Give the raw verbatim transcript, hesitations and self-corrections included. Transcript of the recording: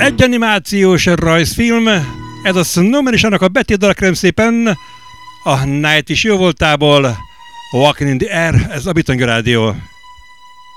Egy animációs rajzfilm, ez a Snowman és annak a Betty dal, kérem szépen, a Night is jó voltából, Walking in the Air, ez a Bitanga Rádió.